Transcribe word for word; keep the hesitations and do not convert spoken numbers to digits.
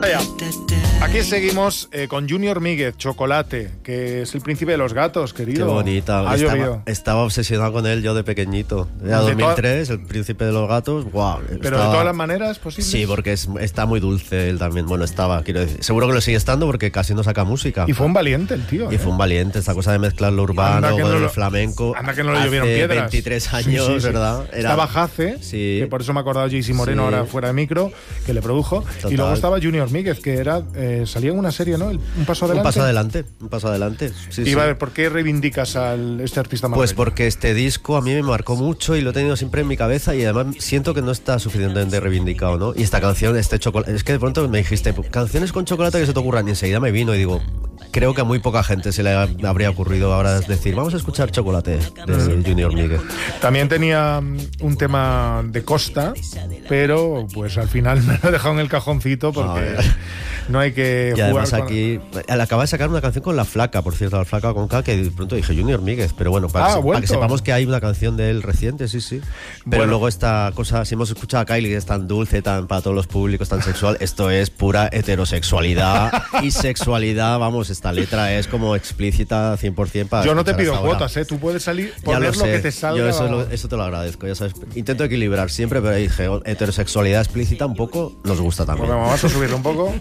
Vaya. Aquí seguimos eh, con Junior Míguez, Chocolate, que es el príncipe de los gatos, querido. Qué bonita. Ha estaba, llovido. estaba obsesionado con él yo de pequeñito. Era De dos mil tres, el príncipe de los gatos. Wow, Pero estaba... de todas las maneras posibles. Sí, porque es, está muy dulce él también. Bueno, estaba, quiero decir. Seguro que lo sigue estando porque casi no saca música. Y fue un valiente el tío. Y ¿eh? fue un valiente, esta cosa de mezclar lo urbano Anda que con no el lo- flamenco. Anda que no le llovieron Hace piedras. veintitrés años, Sí, sí, sí. ¿verdad? Era- Estaba Jace, Sí. que por eso me he acordado de J C Moreno Sí. ahora fuera de micro, que le produjo. Total. Y luego estaba Junior Míguez, que era eh, salía en una serie, ¿no? El- un paso adelante. Un paso adelante, un paso adelante. Sí, Iba a sí. ver, ¿por qué reivindicas a este artista más Pues bello? porque este disco a mí me marcó mucho y lo he tenido siempre en mi cabeza y además siento que no está suficientemente reivindicado, ¿no? Y esta canción, este chocolate, es que de pronto me dijiste, canciones con chocolate que se te ocurran y enseguida me vino y digo, creo que a muy poca gente se le ha- habría ocurrido ahora decir, vamos a escuchar Chocolate de Junior Míguez. También tenía mm, un tema de Costa, pero pues al final me lo he dejado en el cajoncito porque A ver. no hay que Y jugar además con- aquí, él acaba de sacar una canción con La Flaca, por cierto, La Flaca con K, que de pronto dije Junior Míguez, pero bueno, para, Ah, que, ha se- para vuelto. que sepamos que hay una canción de él reciente, sí, sí. Pero Bueno. luego esta cosa, si hemos escuchado a Kylie, que es tan dulce, tan para todos los públicos, tan sexual, esto es pura heterosexualidad y sexualidad, vamos, esta letra es como explícita cien por ciento para Yo no te escuchar pido hasta ahora. cuotas, ¿eh? Tú puedes salir, Ya poner lo lo, sé, que te salga. yo eso, lo- eso te lo agradezco, ya sabes. Intento equilibrar siempre, pero ahí dije, heterosexualidad explícita un poco nos gusta también. Bueno, vamos a subirlo un poco.